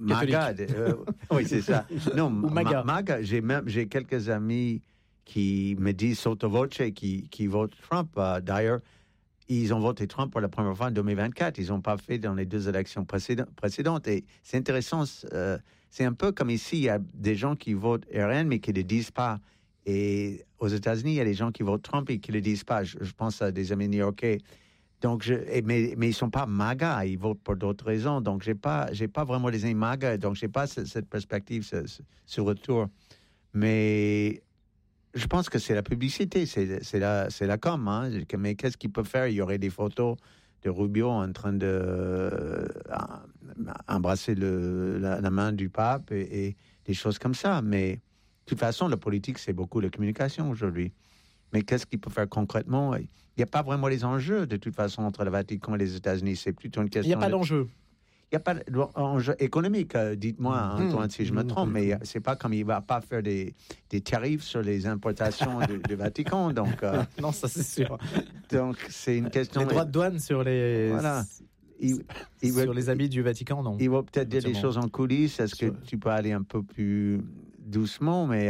MAGA, oui, c'est ça. Non, MAGA. MAGA, j'ai quelques amis qui me disent sotto voce qui votent Trump. D'ailleurs, ils ont voté Trump pour la première fois en 2024. Ils n'ont pas fait dans les deux élections précédentes. Et c'est intéressant. C'est un peu comme ici, il y a des gens qui votent RN, mais qui ne le disent pas. Et aux États-Unis, il y a des gens qui votent Trump et qui ne le disent pas. Je pense à des amis new-yorkais. Donc, mais ils ne sont pas MAGA, ils votent pour d'autres raisons. Donc, j'ai pas vraiment des amis MAGA, donc je n'ai pas cette perspective, ce retour. Mais je pense que c'est la publicité, c'est la com. Hein. Mais qu'est-ce qu'ils peuvent faire? Il y aurait des photos de Rubio en train de embrasser la main du pape et des choses comme ça. Mais de toute façon, la politique, c'est beaucoup de communication aujourd'hui. Mais qu'est-ce qu'il peut faire concrètement? Il n'y a pas vraiment les enjeux, de toute façon, entre le Vatican et les États-Unis. C'est plutôt une question... Il n'y a pas d'enjeu. Il n'y a pas d'enjeu économique. Dites-moi, Antoine, si je me trompe, mais c'est pas comme il ne va pas faire des tarifs sur les importations du Vatican. Donc, non, ça c'est sûr. Donc, c'est une question... Les droits de douane sur les... Voilà. Sur les habits du Vatican, non. Il va peut-être dire des choses en coulisses. Est-ce que tu peux aller un peu plus doucement? Mais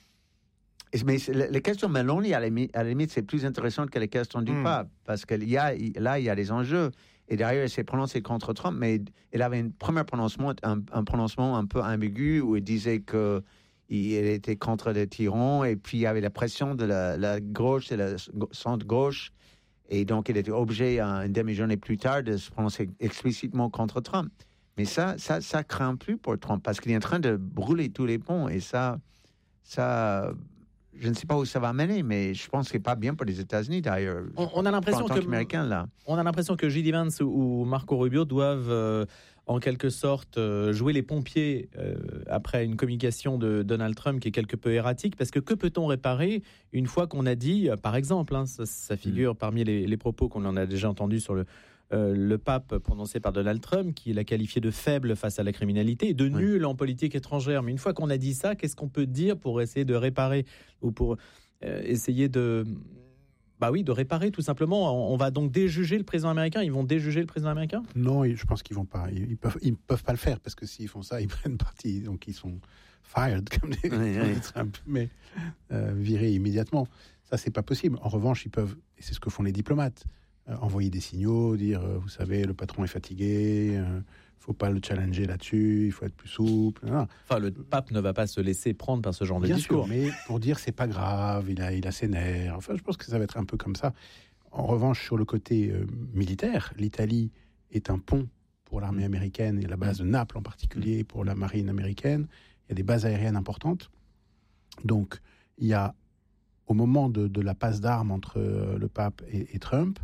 les questions Meloni, à la limite, c'est plus intéressant que les questions du pape, parce qu'il y a des enjeux. Et derrière, elle s'est prononcée contre Trump, mais elle avait un premier prononcement, un prononcement un peu ambigu, où elle disait qu'elle était contre les tyrans, et puis il y avait la pression de la gauche et la centre-gauche, et donc elle était obligée, une demi-journée plus tard, de se prononcer explicitement contre Trump. Mais ça craint plus pour Trump, parce qu'il est en train de brûler tous les ponts, et ça, je ne sais pas où ça va mener, mais je pense que c'est pas bien pour les États-Unis d'ailleurs. On a l'impression on a l'impression que J.D. Vance ou Marco Rubio doivent en quelque sorte jouer les pompiers après une communication de Donald Trump qui est quelque peu erratique, parce que peut-on réparer une fois qu'on a dit, par exemple, ça figure parmi les propos qu'on en a déjà entendus sur le pape prononcé par Donald Trump, qui l'a qualifié de faible face à la criminalité et de nul en politique étrangère. Mais une fois qu'on a dit ça, qu'est-ce qu'on peut dire pour essayer de réparer ou pour essayer de réparer tout simplement? On va donc déjuger le président américain? Ils vont déjuger le président américain? Non, je pense qu'ils vont pas. Ils peuvent pas le faire, parce que s'ils font ça, ils prennent parti. Donc ils sont fired, comme les Trump, mais virés immédiatement. Ça, c'est pas possible. En revanche, ils peuvent, et c'est ce que font les diplomates, envoyer des signaux, dire, vous savez, le patron est fatigué, faut pas le challenger là-dessus, il faut être plus souple. Enfin, le pape ne va pas se laisser prendre par ce genre de discours. Bien sûr, mais pour dire c'est pas grave, il a ses nerfs. Enfin, je pense que ça va être un peu comme ça. En revanche, sur le côté militaire, l'Italie est un pont pour l'armée américaine, et la base de Naples en particulier pour la marine américaine. Il y a des bases aériennes importantes. Donc, il y a, au moment de la passe d'armes entre le pape et Trump,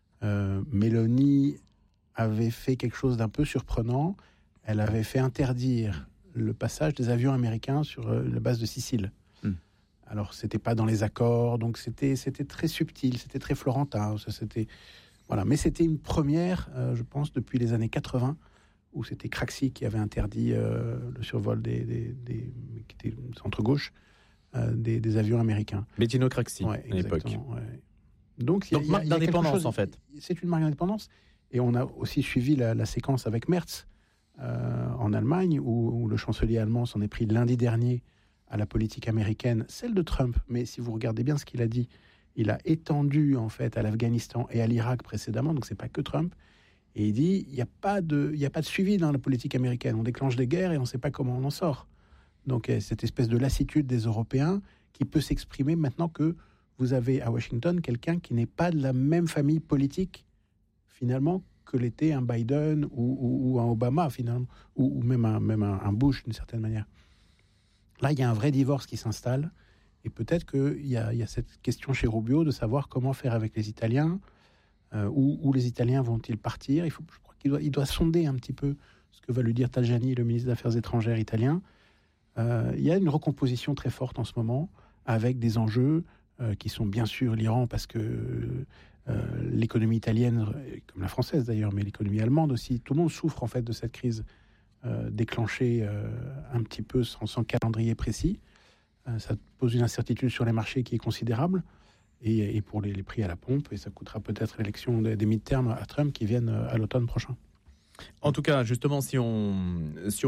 Meloni avait fait quelque chose d'un peu surprenant. Elle avait fait interdire le passage des avions américains sur la base de Sicile. Alors, c'était pas dans les accords, donc c'était très subtil, c'était très florentin. Voilà. Mais c'était une première, je pense, depuis les années 80, où c'était Craxi qui avait interdit le survol des qui était centre-gauche, des avions américains. Bettino Craxi, à l'époque. Ouais. Donc marque d'indépendance, en fait. C'est une marque d'indépendance. Et on a aussi suivi la séquence avec Merz en Allemagne, où le chancelier allemand s'en est pris lundi dernier à la politique américaine, celle de Trump. Mais si vous regardez bien ce qu'il a dit, il a étendu en fait à l'Afghanistan et à l'Irak précédemment, donc c'est pas que Trump. Et il dit, il n'y a pas de suivi dans la politique américaine. On déclenche des guerres et on ne sait pas comment on en sort. Donc cette espèce de lassitude des Européens qui peut s'exprimer maintenant que vous avez à Washington quelqu'un qui n'est pas de la même famille politique, finalement, que l'était un Biden ou un Obama, finalement, ou même un Bush, d'une certaine manière. Là, il y a un vrai divorce qui s'installe, et peut-être qu'il y a cette question chez Rubio de savoir comment faire avec les Italiens, où les Italiens vont-ils partir. Je crois qu'il doit sonder un petit peu ce que va lui dire Tajani, le ministre des Affaires étrangères italien. Il y a une recomposition très forte en ce moment, avec des enjeux qui sont bien sûr l'Iran, parce que l'économie italienne, comme la française d'ailleurs, mais l'économie allemande aussi, tout le monde souffre en fait de cette crise déclenchée un petit peu sans calendrier précis. Ça pose une incertitude sur les marchés qui est considérable, et pour les prix à la pompe, et ça coûtera peut-être l'élection des mid-termes à Trump qui viennent à l'automne prochain. En tout cas, justement, si on